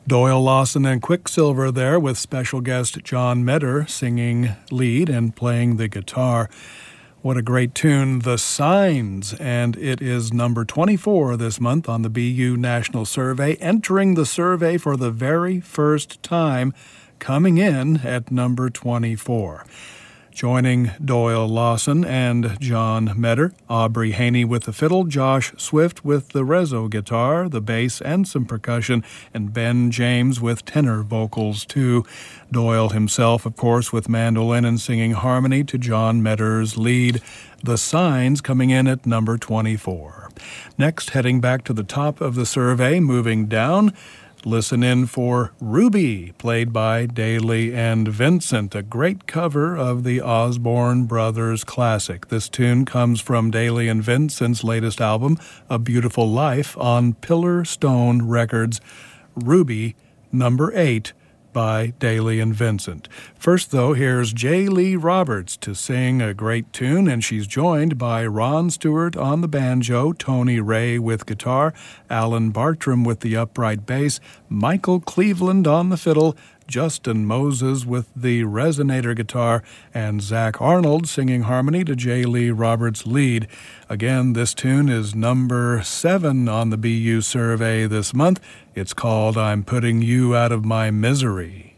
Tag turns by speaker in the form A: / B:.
A: Doyle Lawson and Quicksilver there with special guest John Meador singing lead and playing the guitar. What a great tune, The Signs, and it is number 24 this month on the BU National Survey, entering the survey for the very first time, coming in at number 24. Joining Doyle Lawson and John Meador, Aubrey Haney with the fiddle, Josh Swift with the rezzo guitar, the bass, and some percussion, and Ben James with tenor vocals, too. Doyle himself, of course, with mandolin and singing harmony to John Meador's lead. The Signs coming in at number 24. Next, heading back to the top of the survey, moving down, listen in for Ruby, played by Dailey and Vincent, a great cover of the Osborne Brothers classic. This tune comes from Dailey and Vincent's latest album, A Beautiful Life, on Pillar Stone Records. Ruby, number 8, by Dailey and Vincent. First, though, here's J. Lee Roberts to sing a great tune, and she's joined by Ron Stewart on the banjo, Tony Ray with guitar, Alan Bartram with the upright bass, Michael Cleveland on the fiddle, Justin Moses with the resonator guitar, and Zach Arnold singing harmony to J. Lee Roberts' lead. Again, this tune is number 7 on the BU survey this month. It's called I'm Putting You Out of My Misery.